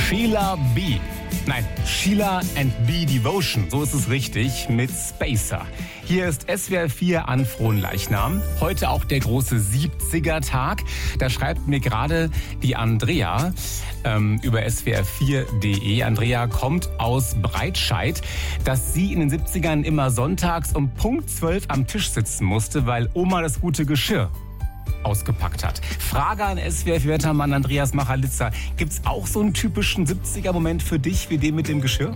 Sheila B. Nein, Sheila and B Devotion, so ist es richtig, mit Spacer. Hier ist SWR 4 an Fronleichnam. Heute auch der große 70er-Tag. Da schreibt mir gerade die Andrea über swr4.de. Andrea kommt aus Breitscheid, dass sie in den 70ern immer sonntags um Punkt 12 am Tisch sitzen musste, weil Oma das gute Geschirr ausgepackt hat. Frage an SWR4-Wettermann Andreas Machalitza. Gibt's auch so einen typischen 70er-Moment für dich wie den mit dem Geschirr?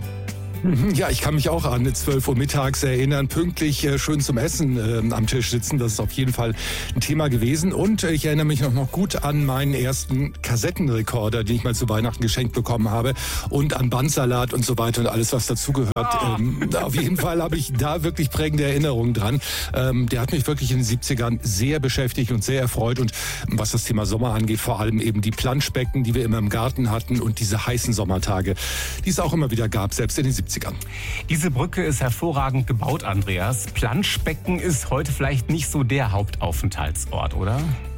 Ja, ich kann mich auch an 12 Uhr mittags erinnern, pünktlich schön zum Essen am Tisch sitzen. Das ist auf jeden Fall ein Thema gewesen. Und ich erinnere mich noch gut an meinen ersten Kassettenrekorder, den ich mal zu Weihnachten geschenkt bekommen habe. Und an Bandsalat und so weiter und alles, was dazugehört. Auf jeden Fall habe ich da wirklich prägende Erinnerungen dran. Der hat mich wirklich in den 70ern sehr beschäftigt und sehr erfreut. Und was das Thema Sommer angeht, vor allem eben die Planschbecken, die wir immer im Garten hatten und diese heißen Sommertage, die es auch immer wieder gab, selbst in den 70ern. Diese Brücke ist hervorragend gebaut, Andreas. Planschbecken ist heute vielleicht nicht so der Hauptaufenthaltsort, oder?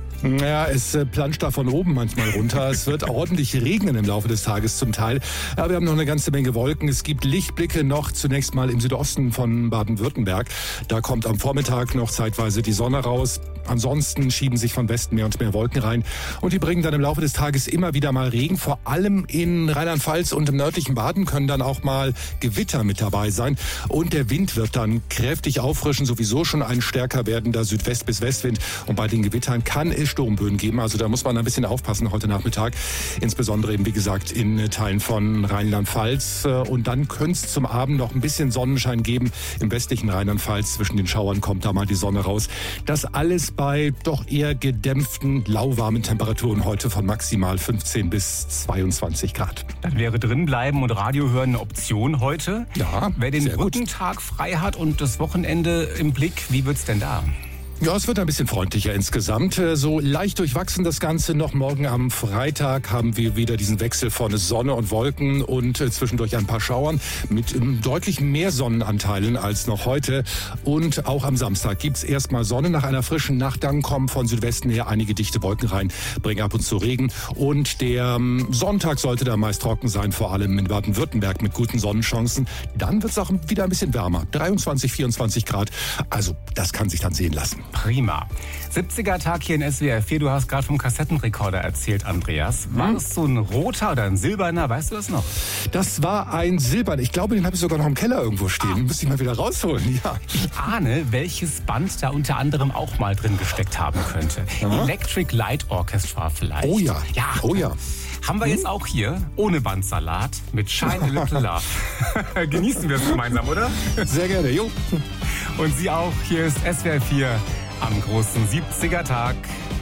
Ja, es planscht da von oben manchmal runter. Es wird ordentlich regnen im Laufe des Tages zum Teil. Aber wir haben noch eine ganze Menge Wolken. Es gibt Lichtblicke noch zunächst mal im Südosten von Baden-Württemberg. Da kommt am Vormittag noch zeitweise die Sonne raus. Ansonsten schieben sich von Westen mehr und mehr Wolken rein. Und die bringen dann im Laufe des Tages immer wieder mal Regen. Vor allem in Rheinland-Pfalz und im nördlichen Baden können dann auch mal Gewitter mit dabei sein. Und der Wind wird dann kräftig auffrischen. Sowieso schon ein stärker werdender Südwest- bis Westwind. Und bei den Gewittern kann es Sturmböen geben. Also da muss man ein bisschen aufpassen heute Nachmittag. Insbesondere eben, wie gesagt, in Teilen von Rheinland-Pfalz. Und dann könnte es zum Abend noch ein bisschen Sonnenschein geben. Im westlichen Rheinland-Pfalz zwischen den Schauern kommt da mal die Sonne raus. Das alles bei doch eher gedämpften, lauwarmen Temperaturen heute von maximal 15 bis 22 Grad. Dann wäre drinbleiben und Radio hören eine Option heute. Ja, wer den Brückentag frei hat und das Wochenende im Blick, wie wird's denn da? Ja, es wird ein bisschen freundlicher insgesamt. So leicht durchwachsen das Ganze noch. Morgen am Freitag haben wir wieder diesen Wechsel von Sonne und Wolken und zwischendurch ein paar Schauern mit deutlich mehr Sonnenanteilen als noch heute. Und auch am Samstag gibt's erstmal Sonne nach einer frischen Nacht. Dann kommen von Südwesten her einige dichte Wolken rein, bringen ab und zu Regen. Und der Sonntag sollte da meist trocken sein, vor allem in Baden-Württemberg mit guten Sonnenchancen. Dann wird's auch wieder ein bisschen wärmer. 23, 24 Grad. Also das kann sich dann sehen lassen. Prima. 70er-Tag hier in SWR 4. Du hast gerade vom Kassettenrekorder erzählt, Andreas. War das so ein roter oder ein silberner? Weißt du das noch? Das war ein silberner. Ich glaube, den habe ich sogar noch im Keller irgendwo stehen. Den müsste ich mal wieder rausholen. Ja. Ich ahne, welches Band da unter anderem auch mal drin gesteckt haben könnte. Electric Light Orchestra vielleicht. Oh ja. Oh ja. Haben wir jetzt auch hier, ohne Bandsalat, mit Shine a Little Love. Genießen wir es gemeinsam, oder? Sehr gerne, jo. Und Sie auch. Hier ist SWR 4 am großen 70er-Tag.